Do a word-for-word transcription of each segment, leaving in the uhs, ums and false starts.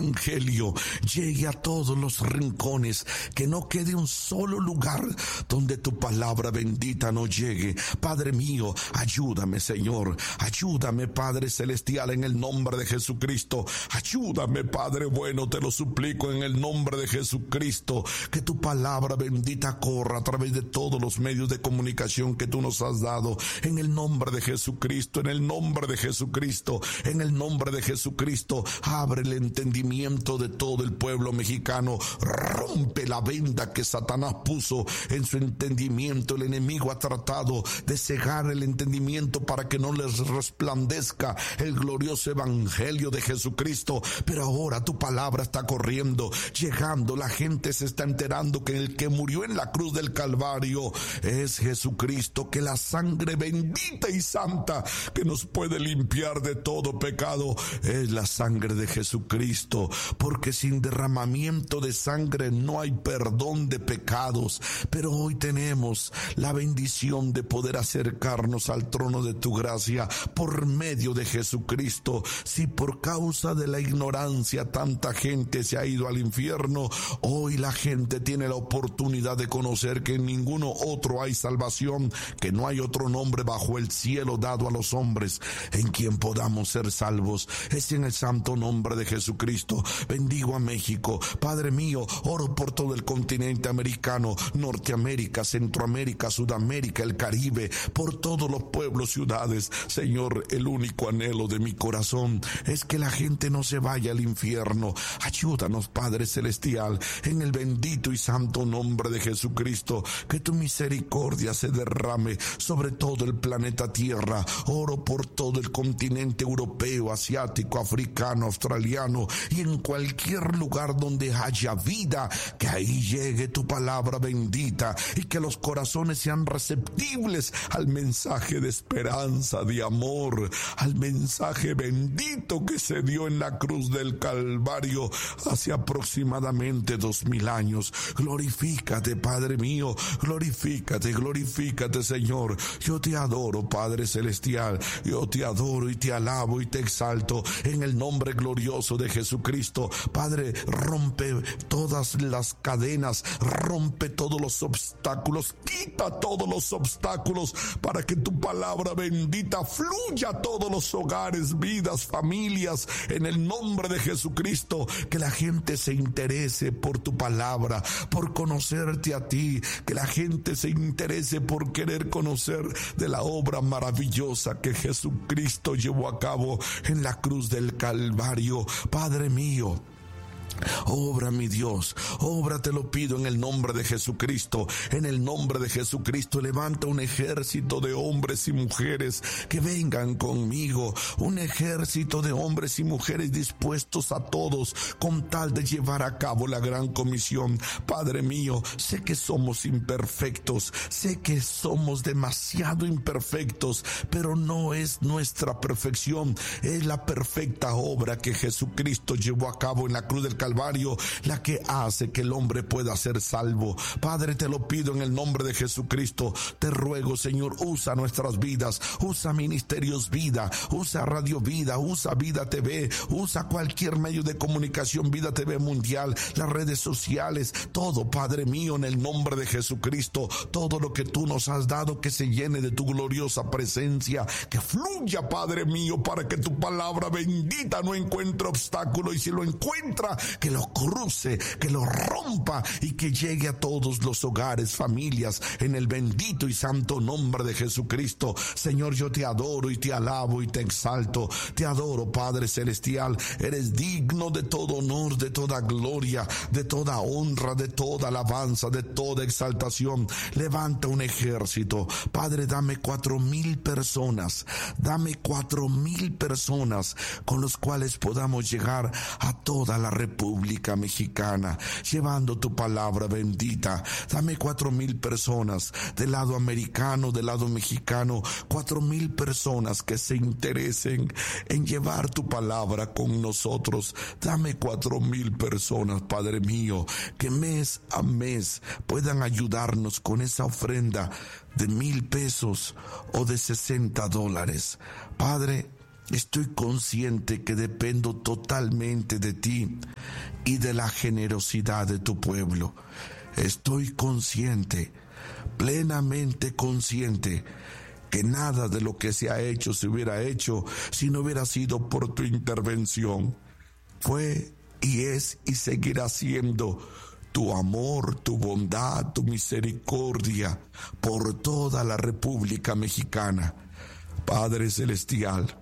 evangelio llegue a todos los rincones, que no quede un solo lugar donde tu palabra bendita no llegue. Padre mío, ayúdame, Señor, ayúdame, Padre celestial, en el nombre de Jesucristo. Ayúdame, Padre bueno, te lo suplico en el nombre de Jesucristo, que tu palabra bendita corra a través de todos los medios de comunicación que tú nos has dado, en el nombre de Jesucristo, en el nombre de Jesucristo, en el nombre de Jesucristo. Abre el entendimiento de todo el pueblo mexicano, rompe la venda que Satanás puso en su entendimiento. El enemigo ha tratado de cegar el entendimiento para que no les resplandezca el glorioso evangelio de Jesucristo, pero ahora tu palabra está corriendo, llegando, la gente se está enterando que el que murió en la cruz del Calvario es Jesucristo, que la sangre bendita y santa que nos puede limpiar de todo pecado es la sangre de Jesucristo, porque sin derramamiento de sangre no hay perdón de pecados. Pero hoy tenemos la bendición de poder acercarnos al trono de tu gracia por medio de Jesucristo. Si por causa de la ignorancia tanta gente se ha ido al infierno, hoy la gente tiene la oportunidad de conocer que en ninguno otro hay salvación, que no hay otro nombre bajo el cielo dado a los hombres en quien podamos ser salvos. Es en el santo nombre de Jesucristo. Bendigo a México, Padre mío, oro por todo el continente americano, Norteamérica, Centroamérica, Sudamérica, el Caribe, por todos los pueblos, ciudades. Señor, el único anhelo de mi corazón es que la gente no se vaya al infierno. Ayúdanos, Padre celestial, en el bendito y santo nombre de Jesucristo, que tu misericordia se derrame sobre todo el planeta Tierra. Oro por todo el continente europeo, asiático, africano, australiano y en cualquier lugar donde haya vida, que ahí llegue tu palabra bendita y que los corazones sean receptibles al mensaje de esperanza, de amor, al mensaje bendito que se dio en la cruz del Calvario hace aproximadamente dos mil años. Glorifícate, Padre mío, glorifícate, glorifícate, Señor. Yo te adoro, Padre celestial, yo te adoro y te alabo y te exalto en el nombre glorioso de Jesucristo. Padre, rompe todas las cadenas, rompe todos los obstáculos, quita todos los obstáculos para que tu palabra bendita fluya a todos los hogares, vidas, familias, en el nombre de Jesucristo. Que la gente se interese por tu palabra, por conocerte a ti, que la gente se interese por querer conocer de la obra maravillosa que Jesucristo llevó a cabo en la cruz del Calvario. Padre mío, obra, mi Dios, obra, te lo pido en el nombre de Jesucristo. En el nombre de Jesucristo, levanta un ejército de hombres y mujeres que vengan conmigo, un ejército de hombres y mujeres dispuestos a todos con tal de llevar a cabo la gran comisión. Padre mío, sé que somos imperfectos, sé que somos demasiado imperfectos, pero no es nuestra perfección, es la perfecta obra que Jesucristo llevó a cabo en la cruz del Calvario Calvario la que hace que el hombre pueda ser salvo. Padre, te lo pido en el nombre de Jesucristo. Te ruego, Señor, usa nuestras vidas, usa Ministerios Vida, usa Radio Vida, usa Vida T V, usa cualquier medio de comunicación, Vida T V Mundial, las redes sociales, todo, Padre mío, en el nombre de Jesucristo. Todo lo que tú nos has dado, que se llene de tu gloriosa presencia, que fluya, Padre mío, para que tu palabra bendita no encuentre obstáculo, y si lo encuentra, que lo cruce, que lo rompa y que llegue a todos los hogares, familias, en el bendito y santo nombre de Jesucristo. Señor, yo te adoro y te alabo y te exalto. Te adoro, Padre celestial. Eres digno de todo honor, de toda gloria, de toda honra, de toda alabanza, de toda exaltación. Levanta un ejército. Padre, dame cuatro mil personas. Dame cuatro mil personas con los cuales podamos llegar a toda la República Mexicana, llevando tu palabra bendita. Dame cuatro mil personas del lado americano, del lado mexicano, cuatro mil personas que se interesen en llevar tu palabra con nosotros. Dame cuatro mil personas, Padre mío, que mes a mes puedan ayudarnos con esa ofrenda de mil pesos o de sesenta dólares. Padre, Estoy consciente que dependo totalmente de ti y de la generosidad de tu pueblo. Estoy consciente, plenamente consciente, que nada de lo que se ha hecho se hubiera hecho si no hubiera sido por tu intervención. Fue y es y seguirá siendo tu amor, tu bondad, tu misericordia por toda la República Mexicana. Padre Celestial,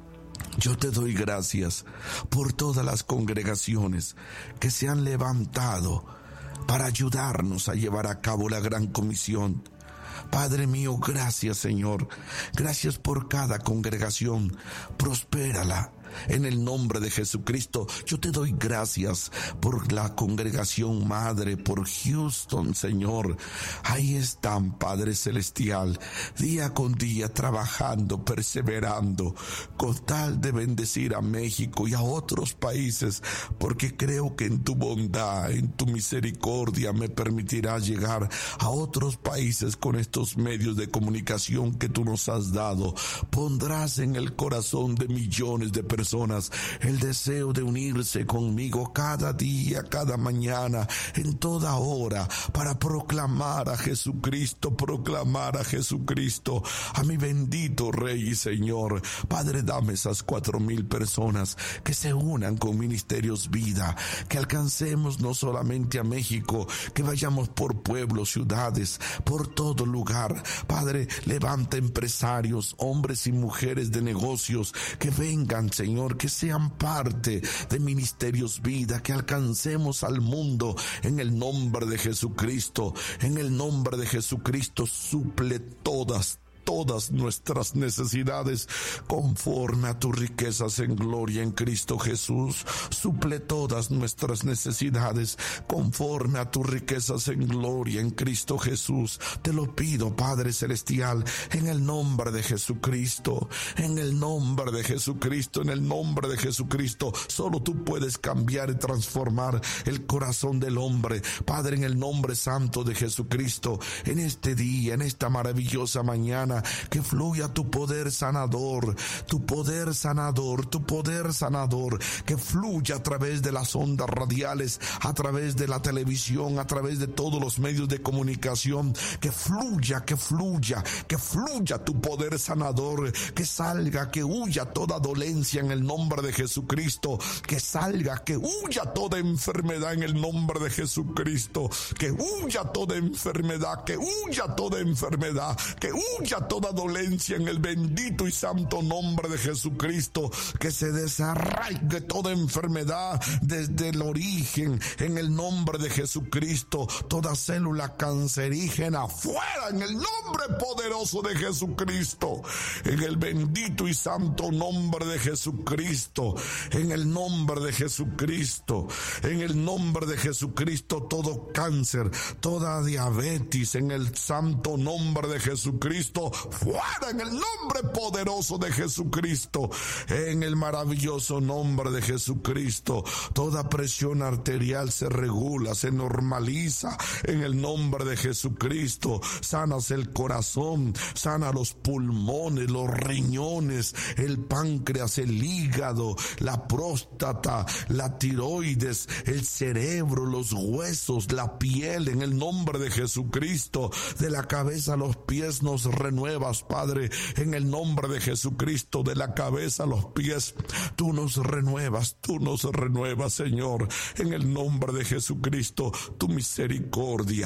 yo te doy gracias por todas las congregaciones que se han levantado para ayudarnos a llevar a cabo la gran comisión. Padre mío, gracias, Señor. Gracias por cada congregación. Prospérala. En el nombre de Jesucristo, yo te doy gracias por la congregación madre, por Houston, Señor. Ahí están, Padre Celestial, día con día trabajando, perseverando, con tal de bendecir a México y a otros países, porque creo que en tu bondad, en tu misericordia me permitirás llegar a otros países con estos medios de comunicación que tú nos has dado. Pondrás en el corazón de millones de personas personas el deseo de unirse conmigo cada día, cada mañana, en toda hora, para proclamar a Jesucristo, proclamar a Jesucristo, a mi bendito Rey y Señor. Padre, dame esas cuatro mil personas que se unan con Ministerios Vida, que alcancemos no solamente a México, que vayamos por pueblos, ciudades, por todo lugar. Padre, levanta empresarios, hombres y mujeres de negocios, que vengan, Señor, que sean parte de Ministerios Vida, que alcancemos al mundo en el nombre de Jesucristo. En el nombre de Jesucristo, suple todas todas nuestras necesidades conforme a tus riquezas en gloria en Cristo Jesús. Suple todas nuestras necesidades conforme a tus riquezas en gloria en Cristo Jesús. Te lo pido, Padre Celestial, en el nombre de Jesucristo, en el nombre de Jesucristo, en el nombre de Jesucristo. Solo tú puedes cambiar y transformar el corazón del hombre. Padre, en el nombre santo de Jesucristo, en este día, en esta maravillosa mañana, que fluya tu poder sanador, tu poder sanador, tu poder sanador, que fluya a través de las ondas radiales, a través de la televisión, a través de todos los medios de comunicación, que fluya, que fluya, que fluya tu poder sanador, que salga, que huya toda dolencia en el nombre de Jesucristo, que salga, que huya toda enfermedad en el nombre de Jesucristo, que huya toda enfermedad, que huya toda enfermedad, que huya toda dolencia en el bendito y santo nombre de Jesucristo, que se desarraigue toda enfermedad desde el origen en el nombre de Jesucristo, toda célula cancerígena fuera en el nombre poderoso de Jesucristo, en el bendito y santo nombre de Jesucristo, en el nombre de Jesucristo, en el nombre de Jesucristo, todo cáncer, toda diabetes, en el santo nombre de Jesucristo, fuera en el nombre poderoso de Jesucristo, en el maravilloso nombre de Jesucristo. Toda presión arterial se regula, se normaliza en el nombre de Jesucristo. Sanas el corazón, sana los pulmones, los riñones, el páncreas, el hígado, la próstata, la tiroides, el cerebro, los huesos, la piel, en el nombre de Jesucristo. De la cabeza a los pies nos renuevas, Padre, en el nombre de Jesucristo, de la cabeza a los pies, tú nos renuevas, tú nos renuevas, Señor, en el nombre de Jesucristo, tu misericordia.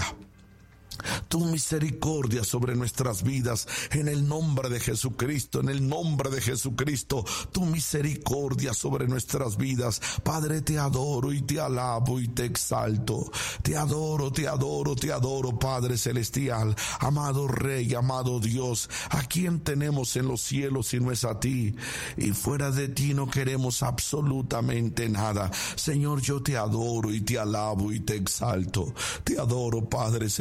Tu misericordia sobre nuestras vidas, en el nombre de Jesucristo, en el nombre de Jesucristo, tu misericordia sobre nuestras vidas. Padre, te adoro y te alabo y te exalto. Te adoro, te adoro, te adoro, Padre Celestial, amado Rey, amado Dios. ¿A quién tenemos en los cielos si no es a ti? Y fuera de ti no queremos absolutamente nada. Señor, yo te adoro y te alabo y te exalto. Te adoro, Padre Celestial.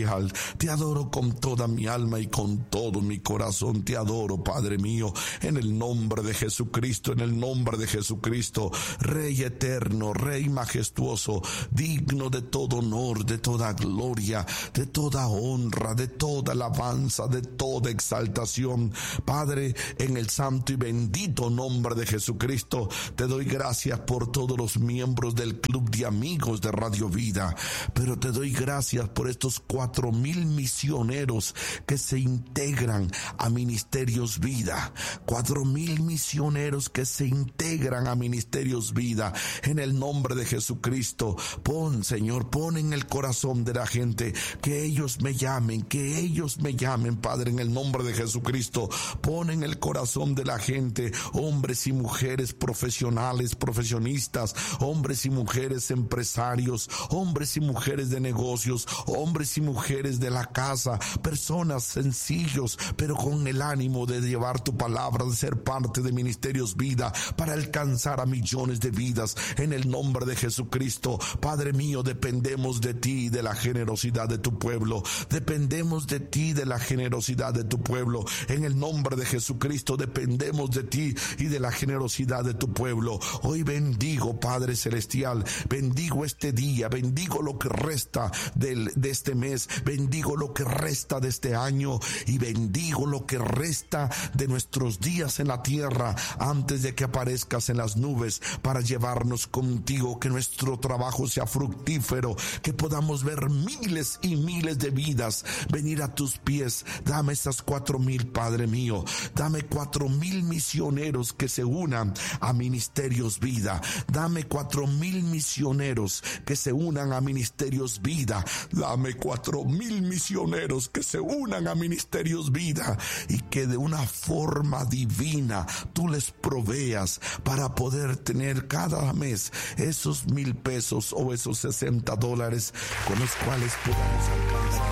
Celestial. Te adoro con toda mi alma y con todo mi corazón. Te adoro, Padre mío, en el nombre de Jesucristo, en el nombre de Jesucristo. Rey eterno, Rey majestuoso, digno de todo honor, de toda gloria, de toda honra, de toda alabanza, de toda exaltación. Padre, en el santo y bendito nombre de Jesucristo, te doy gracias por todos los miembros del Club de Amigos de Radio Vida, pero te doy gracias por estos cuatro mil misioneros que se integran a Ministerios Vida, cuatro mil misioneros que se integran a Ministerios Vida. En el nombre de Jesucristo, pon, Señor, pon en el corazón de la gente que ellos me llamen, que ellos me llamen, Padre, en el nombre de Jesucristo. Pon en el corazón de la gente hombres y mujeres profesionales, profesionistas, hombres y mujeres empresarios, hombres y mujeres de negocios, hombres y mujeres de la casa, personas sencillos, pero con el ánimo de llevar tu palabra, de ser parte de Ministerios Vida, para alcanzar a millones de vidas, en el nombre de Jesucristo. Padre mío, dependemos de ti y de la generosidad de tu pueblo, dependemos de ti, de la generosidad de tu pueblo, en el nombre de Jesucristo, dependemos de ti y de la generosidad de tu pueblo. Hoy bendigo, Padre Celestial, bendigo este día, bendigo lo que resta del, de este mes, bendigo lo que resta de este año y bendigo lo que resta de nuestros días en la tierra antes de que aparezcas en las nubes para llevarnos contigo, que nuestro trabajo sea fructífero, que podamos ver miles y miles de vidas venir a tus pies. Dame esas cuatro mil, Padre mío, dame cuatro mil misioneros que se unan a Ministerios Vida, dame cuatro mil misioneros que se unan a Ministerios Vida, dame cuatro mil misioneros que se unan a Ministerios Vida y que de una forma divina tú les proveas para poder tener cada mes esos mil pesos o esos sesenta dólares con los cuales podamos alcanzar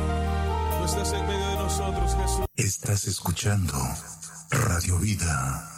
el Estás en medio de nosotros, Jesús. Estás escuchando Radio Vida.